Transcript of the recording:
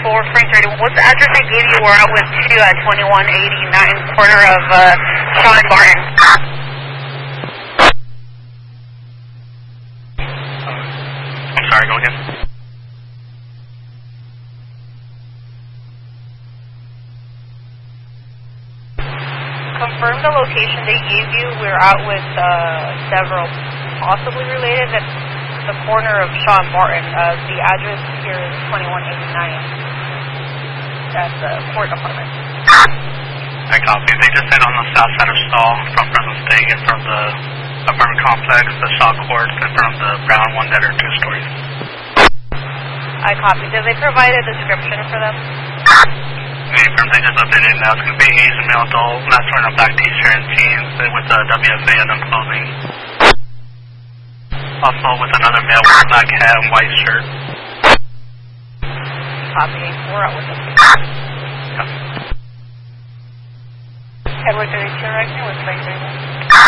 for frame 30. What's the address I gave you? We're out with 2 at 2189, corner of Shaw and Martin. I'm sorry, go again. Confirm the location they gave you. We're out with several possibly related at the corner of Shaw and Martin. The address here is 2189. At the Port Department. I copy. They just said on the south side of Shaw from Fresno State and from the apartment complex, the Shaw Court, and from the brown one that are 2 stories. I copy. Did they provide a description for them? They just updated now. It's going to be Asian male adult, not wearing a black t-shirt and jeans with a WFA and them clothing. Also with another male with a black hat and white shirt. Copy. We're out with them. Yeah. Edward 32 right here with Frank Raymond.